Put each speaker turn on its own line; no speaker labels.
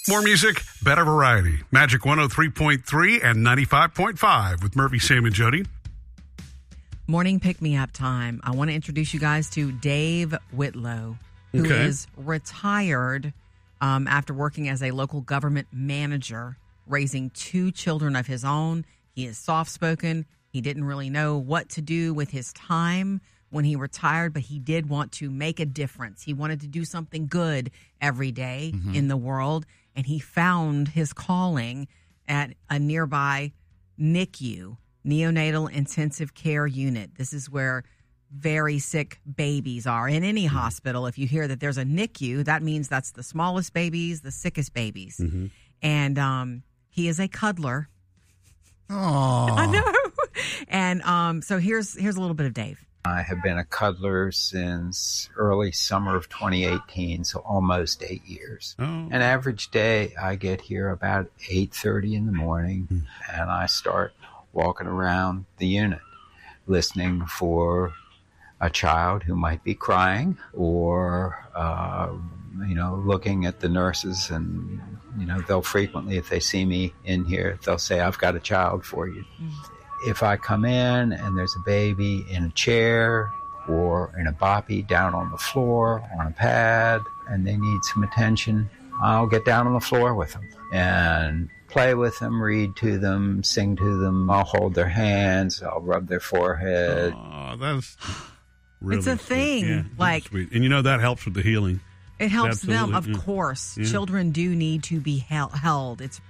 More music, better variety. Magic 103.3 and 95.5 with Murphy, Sam, and Jody.
Morning pick-me-up time. I want to introduce you guys to Dave Whitlow, who is retired after working as a local government manager, raising 2 children of his own. He is soft-spoken. He didn't really know what to do with his time when he retired, but he did want to make a difference. He wanted to do something good every day in the world, and he found his calling at a nearby NICU, Neonatal Intensive Care Unit. This is where very sick babies are. In any hospital, if you hear that there's a NICU, that means that's the smallest babies, the sickest babies. And he is a cuddler.
Oh,
I know. And so here's a little bit of Dave.
I have been a cuddler since early summer of 2018, so almost 8 years. An average day, I get here about 8:30 in the morning, and I start walking around the unit, listening for a child who might be crying, or looking at the nurses, and they'll frequently, if they see me in here, they'll say, "I've got a child for you." If I come in and there's a baby in a chair or in a boppy down on the floor on a pad and they need some attention, I'll get down on the floor with them and play with them, read to them, sing to them. I'll hold their hands. I'll rub their forehead.
Oh, that's really
It's a thing.
Sweet. Yeah, sweet. And that helps with the healing.
It helps them,
Absolutely,
of course. Children do need to be held. It's